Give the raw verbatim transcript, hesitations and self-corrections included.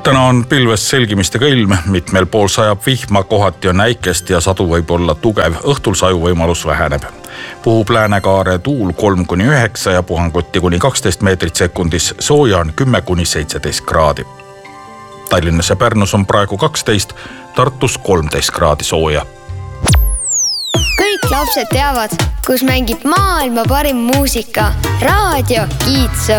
Täna on pilves selgimistega ilm, mitmel pool sajab vihma, kohati on äikest ja sadu võib olla tugev. Õhtul saju võimalus väheneb. Puhub läänekaare tuul kolm kuni üheksa ja puhanguti kuni kaksteist meetrit sekundis, sooja on kümme kuni seitseteist kraadi. Tallinnas ja Pärnus on praegu kaksteist, Tartus kolmteist kraadi sooja. Kõik lapsed teavad, kus mängib maailma parim muusika. Raadio Kiitsu.